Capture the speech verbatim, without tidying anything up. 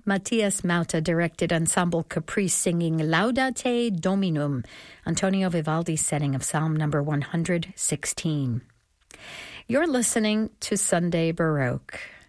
Matthias Mauta directed Ensemble Caprice singing Laudate Dominum, Antonio Vivaldi's setting of Psalm number one hundred sixteen. You're listening to Sunday Baroque.